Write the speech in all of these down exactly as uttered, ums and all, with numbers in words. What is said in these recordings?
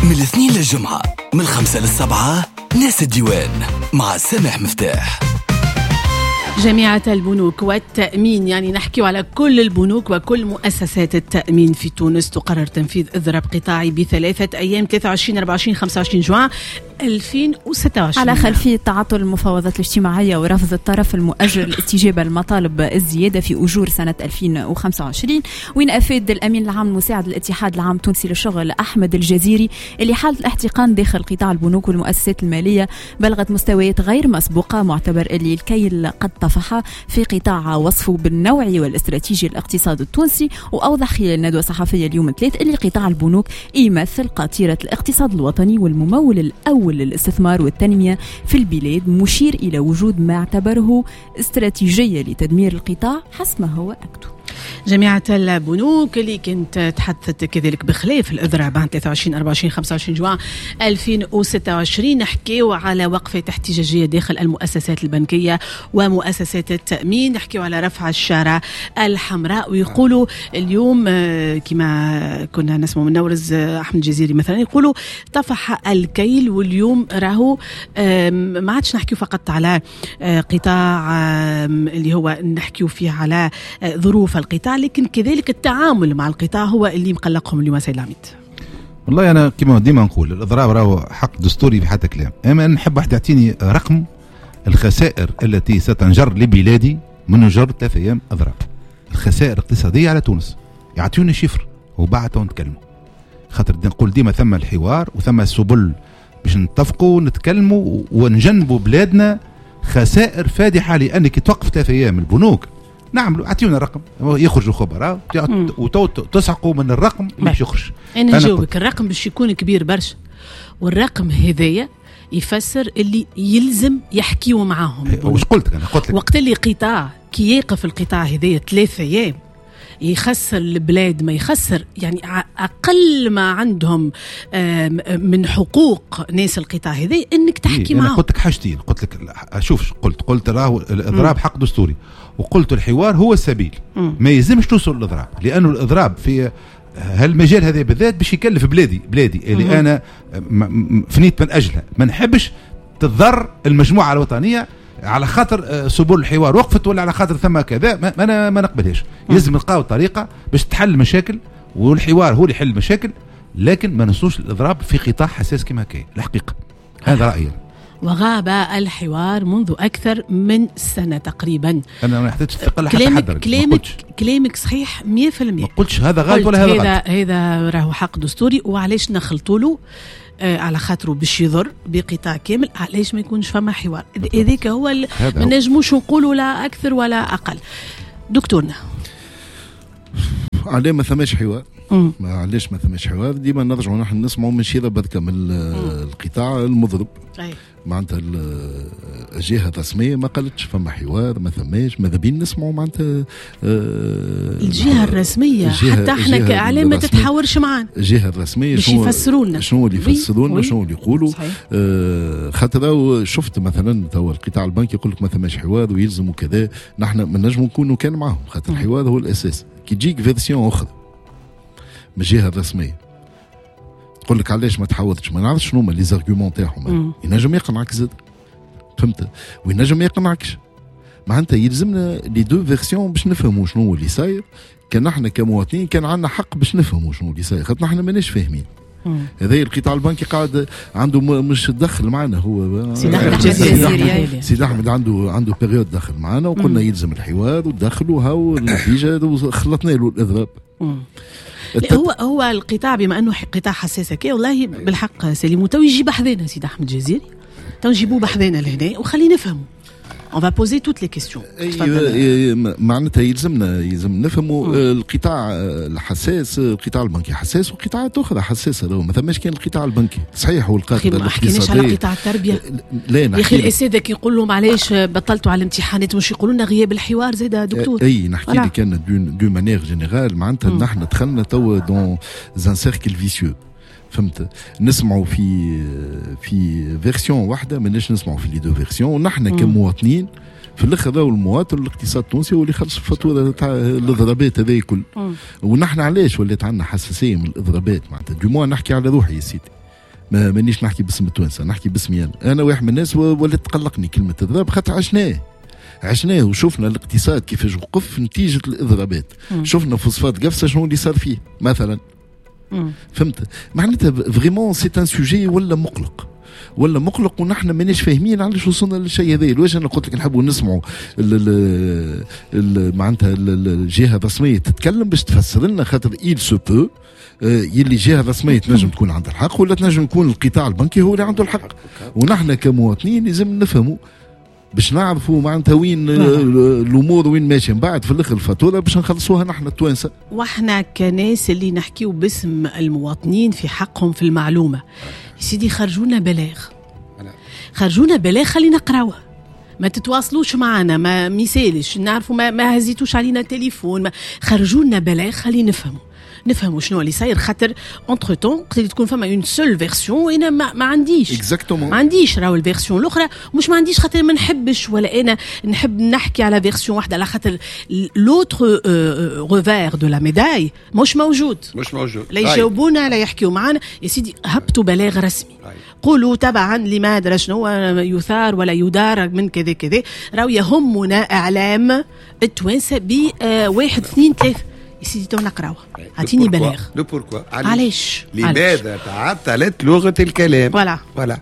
من الاثنين للجمعة من الخمسة للسبعة ناس الديوان مع سامح مفتاح. جامعة البنوك والتأمين، يعني نحكي على كل البنوك وكل مؤسسات التأمين في تونس. تقرر تنفيذ إضراب قطاعي بثلاثة أيام ثلاثة وعشرين أربعة وعشرين خمسة وعشرين جوان ألفين وستة وعشرين على خلفية تعطل المفاوضات الاجتماعية ورفض الطرف المؤجر الاستجابة لمطالب الزيادة في أجور سنة ألفين وخمسة وعشرين. وين أفاد الأمين العام المساعد للاتحاد العام التونسي للشغل أحمد الجزيري اللي حالة الاحتقان داخل قطاع البنوك والمؤسسات المالية بلغت مستويات غير مسبوقة، معتبر اللي الكيل قد طفح في قطاع وصفه بالنوعي والاستراتيجي الاقتصاد التونسي. وأوضح خلال الندوة الصحفية اليوم الثلاث اللي قطاع البنوك يمثل قاطرة الاقتصاد الوطني والممول الأول للاستثمار والتنمية في البلاد، مشير إلى وجود ما اعتبره استراتيجية لتدمير القطاع حسب ما هو أكدو. جامعة البنوك اللي كنت تحدثت كذلك بخلاف الإضراب عن ثلاثة وعشرين أربعة وعشرين خمسة وعشرين جوان ألفين وستة وعشرين، نحكيو على وقفة احتجاجية داخل المؤسسات البنكية ومؤسسات التأمين، نحكيو على رفع الشارع الحمراء. ويقولوا اليوم كما كنا نسمع من نورز أحمد الجزيري مثلا يقولوا طفح الكيل، واليوم راهو ما عادش نحكيو فقط على قطاع اللي هو نحكيو فيه على ظروف القطاع، لكن كذلك التعامل مع القطاع هو اللي مقلقهم اليوم. سيد العميد، والله أنا كما ديما نقول الإضراب راهو حق دستوري في حتى كلام، أما نحب واحد يعطيني رقم الخسائر التي ستنجر لبلادي من جر ثلاثة أيام إضراب، الخسائر الاقتصادية على تونس، يعطيوني شفر وبعد نتكلموا، خاطر نقول ديما ثم الحوار وثم سبل باش نتفقوا ونتكلموا ونجنبوا بلادنا خسائر فادحة، لأنك توقف ثلاثة أيام البنوك نعملوا اعطيونا رقم يخرجوا خبراء وتسعقوا من الرقم اللي باش يخرج. انا نجاوبك الرقم باش يكون كبير برشا، والرقم هذايا يفسر اللي يلزم يحكيوا معاهم. واش قلت انا قلت لك وقت اللي قطاع كي يقف القطاع هذايا ثلاثة ايام يخسر البلاد، ما يخسر يعني أقل ما عندهم من حقوق ناس القطاع هذا إنك تحكي معهم. أنا قلت لك حاجتين، قلت لك شوف قلت قلت راهو الإضراب حق دستوري، وقلت الحوار هو السبيل، مم. ما يلزمش توصل الإضراب، لأنه الإضراب في هالمجال هذا بالذات باش يكلف بلادي بلادي اللي مم. أنا فنيت من أجلها، ما نحبش تضر المجموعة الوطنية على خاطر سبل الحوار وقفت، ولا على خاطر ثم كذا، ما انا ما نقبلهاش. لازم نلقاو طريقه باش تحل المشاكل، والحوار هو اللي يحل المشاكل، لكن ما نوصلوش الاضراب في قطاع حساس كما كاين الحقيقه. هذا رايي. وغاب الحوار منذ اكثر من سنه تقريبا. انا ما نحتاجش الثقه حتى كلامك كلامك كلامك صحيح مية في المية. ما قلتش هذا غلط ولا هذا غلط. هذا هذا راهو حق دستوري، وعلاش نخلطوا له آه على خاطره باش يضر بقطاع كامل، علاش ما يكونش فما حوار؟ هذاك هو ما نجموش نقولوا لا اكثر ولا اقل. دكتورنا عليه ما ثماش حوار، ما علاش ما ثماش حوار؟ ديما نرجعوا نحن نسمعوا من شيء بركه من القطاع المضرب، معناتها الجهه الرسميه ما قالتش فما حوار، ما ثماش، ماذا بين نسمعوا معناتها الجهه الرسميه حتى احنا كاعلام ما تتحاورش معانا. الجهه الرسميه باش يفسروا لنا شنو اللي يفسروا لنا، شنو اللي يقولوا. آه خاطر شفت مثلا تو القطاع البنكي يقول لك ما ثماش حوار ويلزموا كذا، نحن ما نجموا نكونوا كان معاهم، خاطر الحوار هو الاساس. كي تجيك فيرسيون اخرى من الجهه الرسميه تقول لك علاش ما تحاولتش، ما نعرفش شنو هما لي زارغومون تاعهم، ينجم يقنعك زاد، فهمت، وينجم ما يقنعكش. معناتها يلزمنا لي دو فيرسيون باش نفهموا شنو اللي صاير. كان احنا كمواطنين كان عندنا حق باش نفهموا شنو اللي صاير، خاطر احنا ماناش فاهمين. هذا القطاع البنكي قاعد عنده مش دخل معنا، هو سيد احمد سيد احمد عنده عنده بيريود دخل معنا، وقلنا يلزم الحوار ودخلوا هاو النتيجه خلطنا له الاضراب. هو هو القطاع بما انه قطاع حساس كي والله بالحق سليم، تو يجي بحذانا سيد احمد الجزيري، تو نجيبوه بحذانا لهنا وخلينا نفهموا. on va poser toutes les questions. معناتها يلزمنا يلزم نفهموا القطاع الحساس، القطاع البنكي حساس وقطاعات اخرى حساسه، لو ما ثماش كان القطاع البنكي صحيح هو القطاع الاقتصادي. ما حكيناش على قطاع التربيه. يا اخي الاساتذه كي يقول لهم علاش بطلتوا على الامتحانات مش يقولوا لنا غياب الحوار زاد دكتور. اي نحكي لك كان دو مانيير جينيرال، معناتها نحن دخلنا تو دون زان سيركل فيسيو، فهمت، نسمعوا في في فيرسيون واحده، ماناش نسمعوا في لي دو فيرسيون، ونحن كمواطنين في الاخر راهو المواطن الاقتصاد التونسي هو اللي خلص الفاتوره تاع الاضرابات هذه كل. ونحن علاش ولات عندنا حساسيه من الاضرابات؟ معناتها دو موا نحكي على روحي يا سيدي، ما مانيش نحكي باسم التوانسه، نحكي باسمي انا. انا واحد من الناس ولات تقلقني كلمه اضراب، خاطر عشناه عشناه وشفنا الاقتصاد كيفاش وقف نتيجه الاضرابات. مم. شفنا فوسفات قفصه شنو اللي صار فيه مثلا. مم. فهمت معناتها فريمون سي ان سوجي ولا مقلق ولا مقلق ونحن ماناش فاهمين علاش وصلنا للشيء هذا. لواش انا قلت لك نحبوا نسمعوا معناتها الجهه الرسميه تتكلم باش تفسر لنا، خاطر إيل سو بو يلي جهه رسميه تنجم تكون عندها الحق ولا تنجم يكون القطاع البنكي هو اللي عنده الحق، ونحن كمواطنين لازم نفهموا باش نعرفوا معناتها وين الامور وين ماشيه، من بعد في الاخر الفاتوره باش نخلصوها نحن التوانسه. واحنا كناس اللي نحكيو باسم المواطنين في حقهم في المعلومه، سيدي خرجونا بلاغ خرجونا بلاغ خلينا نقراوه، ما تتواصلوش معنا، ما ميسالش نعرفوا، ما, ما هزيتوش علينا تليفون، ما خرجونا بلاغ خلينا نفهموا نفهموا شنو اللي صاير، خاطر اونتر تون قد تكون فما اون سول فيرسيون وانا ما, ما عنديش اكزاكتومون ما عنديش راهو الفيرسيون الاخرى، مش ما عنديش خاطر ما نحبش ولا انا نحب نحكي على فيرسيون واحده، على خاطر لوتر ريفير دو لا ميداي مش موجود مش موجود لا يجاوبونا لا يحكيوا معنا. يا سيدي هبطوا بلاغ رسمي قولوا تبعا لماذا شنو يثار ولا يدار من كذا كذا، راهو يهمنا اعلام التوانسه ب واحد اثنين ثلاثه. سيدي تو نقراوها عطيني بلاغ لو بوركوا علاش لماذا تعطلت لغه الكلام فوالا فوالا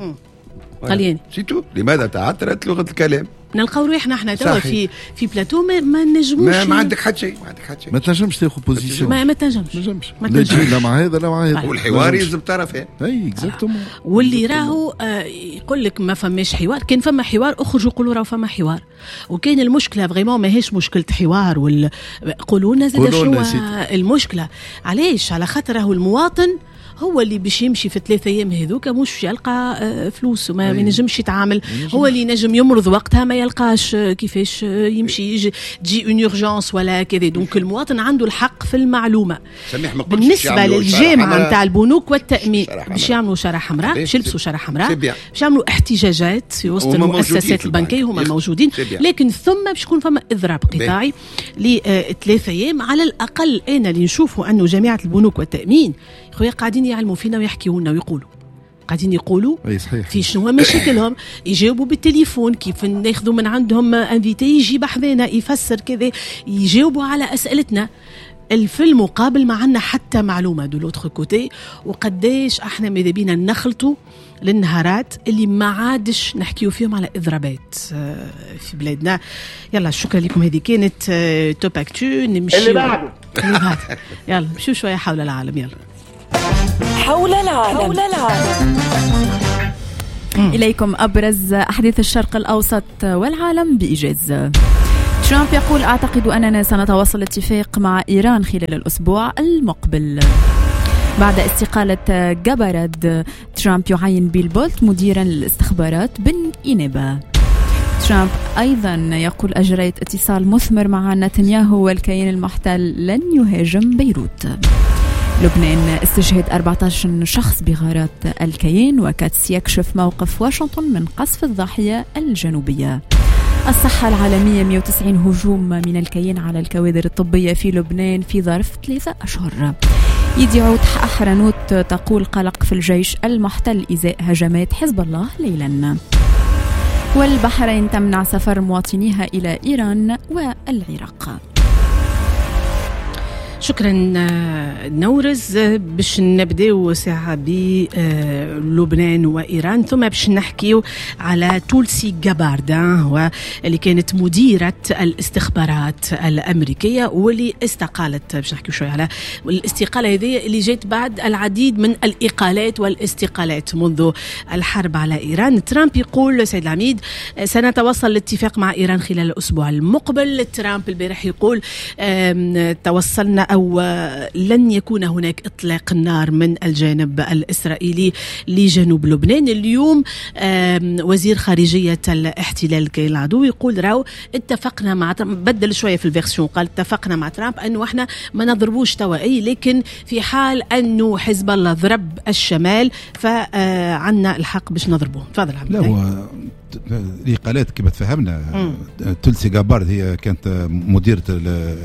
خليني سيتو لماذا تعطلت لغه الكلام. نلقاو روحنا احنا توا في في بلاتو ما, ما نجموش ما, ما عندك حد شيء ما عندك حد شيء ما تنجمش تاخذ بوزيسيون ما ما تنجمش ما تنجمش لا تجي لا مع هذا لا مع هذا والحوار يلزم طرفين اي اكزاكتومون. واللي راهو آه يقول لك ما فماش حوار، كان فما حوار اخرجوا قولوا راهو فما حوار، وكان المشكله فريمون ماهيش مشكله حوار ولا قولوا لنا زاد شنو المشكله. علاش؟ على خاطر راهو المواطن هو اللي باش يمشي في ثلاثة ايام هذوك مش يلقى فلوس وما ينجمش يتعامل، هو اللي ينجم يمرض وقتها ما يلقاش كيفاش يمشي يجي تجي اون اورجونس ولا كذا. دونك المواطن عنده الحق في المعلومه. بالنسبه للجامعه نتاع البنوك والتامين باش يعملوا شاره حمراء، باش يلبسوا شاره حمراء، باش يعملوا احتجاجات في وسط المؤسسات البنكيه هما موجودين، لكن ثم باش يكون فما اضراب قطاعي لثلاثة ايام على الاقل. انا اللي نشوفوا انه جامعه البنوك والتامين خويا قاعدين يعلموا فينا ويحكيوا لنا ويقولوا قاعدين يقولوا في شنو مشاكلهم، يجاوبوا بالتليفون كيف ناخذوا من عندهم انفيتي يجي بحذانا يفسر كذا، يجاوبوا على اسئلتنا. في المقابل ما عندنا حتى معلومه دو لوتر كوتي، وقداش احنا ماذا بينا نخلطوا للنهارات اللي ما عادش نحكيوا فيهم على اضرابات في بلادنا. يلا شكرا لكم، هذه كانت توب اكتو. نمشي اللي بعده يلا نمشيو شويه حول العالم. يلا حول العالم حول العالم إليكم أبرز أحداث الشرق الأوسط والعالم بإيجاز. ترامب يقول أعتقد أننا سنتواصل اتفاق مع إيران خلال الأسبوع المقبل. بعد استقالة جبرد ترامب يعين بيل بولت مديرا للاستخبارات بالإنابة. ترامب أيضا يقول أجريت اتصال مثمر مع نتنياهو والكيان المحتل لن يهاجم بيروت. لبنان استشهد أربعة عشر شخص بغارات الكيان، وكاتس يكشف موقف واشنطن من قصف الضاحية الجنوبية. الصحة العالمية مئة وتسعين هجوم من الكيان على الكوادر الطبية في لبنان في ظرف ثلاثة أشهر. يدعو أحرنوت تقول قلق في الجيش المحتل إزاء هجمات حزب الله ليلا. والبحرين تمنع سفر مواطنيها إلى إيران والعراق. شكرا نورز. باش نبداو ساعة بلبنان وإيران، ثم باش نحكيو على تولسي جابارد اللي كانت مديرة الاستخبارات الأمريكية واللي استقالت. باش نحكيو شوية على الاستقالة هذه اللي جات بعد العديد من الإقالات والاستقالات منذ الحرب على إيران. ترامب يقول سيد العميد سنتوصل لاتفاق مع إيران خلال الأسبوع المقبل. ترامب البارح يقول توصلنا أو لن يكون هناك إطلاق النار من الجانب الإسرائيلي لجنوب لبنان. اليوم وزير خارجية الاحتلال كي العدو يقول راو اتفقنا مع ترامب، بدل شوية في الفيرسيون، قال اتفقنا مع ترامب أنه احنا ما نضربوش توائي، لكن في حال أنه حزب الله ضرب الشمال فعنا الحق باش نضربوه. تفضل عمي. لا هو الإقالات كما تفهمنا. تولسي جابارد هي كانت مديرة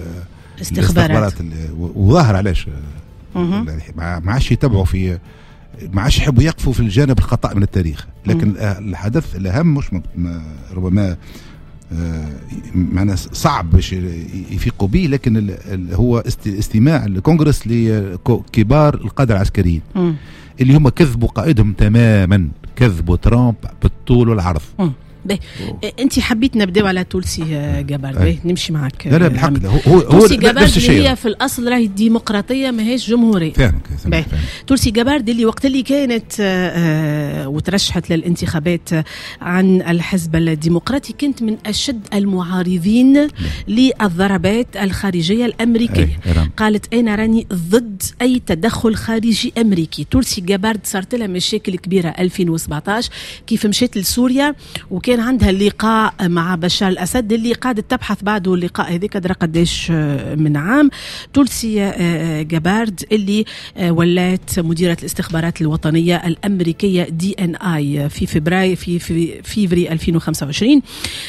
الاستخبارات وظاهر علاش ما عادش يتبعوا في ما عادش يحبوا يقفوا في الجانب الخطأ من التاريخ. لكن م. الحدث الأهم مش ربما آه معنا صعب باش يفيقوا به، لكن هو استماع الكونغرس لكبار القادة العسكريين م. اللي هم كذبوا قائدهم تماما، كذبوا ترامب بالطول والعرض. م. باهي انت حبيت نبداو على تولسي جابارد. باهي نمشي معك. لا لا بالحق هو تولسي جابارد اللي هي في الاصل راهي ديمقراطيه ماهيش جمهوريه. فاهم. تولسي جابارد اللي وقت اللي كانت آه وترشحت للانتخابات عن الحزب الديمقراطي كنت من اشد المعارضين للضربات الخارجيه الامريكيه. قالت انا راني ضد اي تدخل خارجي امريكي. تولسي جابارد صارت لها مشاكل كبيره ألفين وسبعطاش كيف مشيت لسوريا وكان عندها اللقاء مع بشار الأسد اللي قاعدة تبحث بعده اللقاء هذيك درا قداش من عام. تولسي جابارد اللي ولات مديرة الاستخبارات الوطنية الأمريكية دي إن آي في فبراير في في فيفري ألفين وخمسة وعشرين.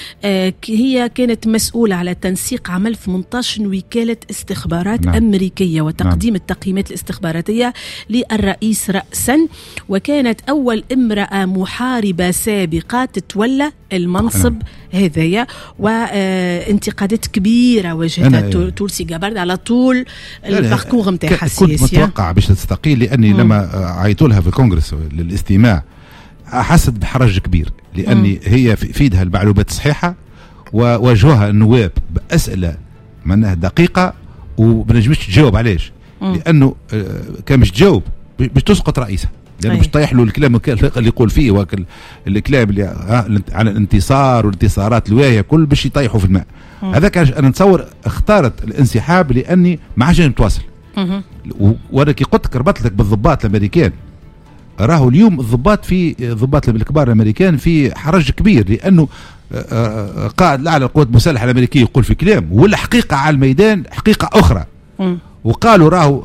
هي كانت مسؤولة على تنسيق عمل ثمانية عشر وكالة استخبارات نعم. أمريكية وتقديم نعم. التقييمات الاستخباراتية للرئيس رأسا، وكانت أول امرأة محاربة سابقة تتولى المنصب هذايا، وانتقادات كبيرة واجهتها تولسي جابارد على طول الباركور نتاعها السياسي. كنت متوقع باش تستقيل، لأني مم. لما عيطوا لها في الكونغرس للاستماع حست بحرج كبير، لأني مم. هي في ايدها المعلومات الصحيحة وواجهوها النواب بأسئلة منها دقيقة وبنجمش تجاوب علاش، لأنه كان مش تجاوب باش تسقط رئيسها، لأنه باش طيح له الكلام اللي يقول فيه وكل الكلام اللي على الانتصار والانتصارات الواهية كل باش يطيحوا في الماء. هذا كان أنا نتصور اختارت الانسحاب لأني ما عادش نتواصل. وأنا كي قلت ربطت لك بالضباط الأمريكان، راهو اليوم الضباط في ضباط الكبار الأمريكان في حرج كبير، لأنه قائد الأعلى للقوات المسلحة الأمريكية يقول في كلام والحقيقة على الميدان حقيقة أخرى. وقالوا راهو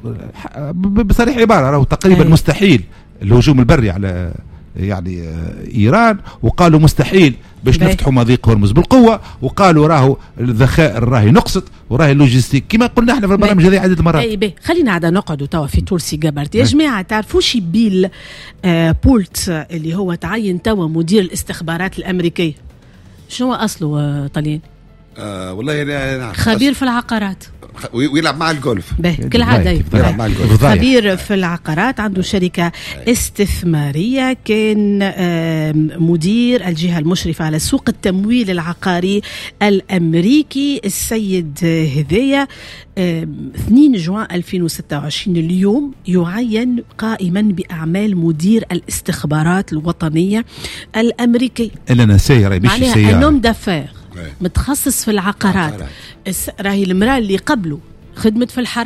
بصريح عبارة راهو تقريبا أي. مستحيل الهجوم البري على يعني إيران، وقالوا مستحيل باش نفتحوا مضيق هرمز بالقوة، وقالوا راهو الذخائر راهي نقصت وراهي اللوجستيك كما قلنا احنا في البرنامج هذا عدة مرات. اي بي خلينا عاد نقعدوا توا في تولسي جابارد. يا جماعة تعرفوش بيل آه بولت اللي هو تعين توا مدير الاستخبارات الأمريكية شنو أصله آه طليان؟ آه والله أنا خبير في العقارات ويلعب مع الجولف كالعادة. خبير في العقارات، عنده شركة استثمارية، كان مدير الجهة المشرفة على سوق التمويل العقاري الأمريكي. السيد هذايا اثنين جوان ألفين وستة وعشرين اليوم يعين قائما بأعمال مدير الاستخبارات الوطنية الأمريكية. إلا أنا سيارة ماشي سيارة، معناها نوم دافير متخصص في العقارات. راهي المرأة اللي قبله خدمت في الحرارة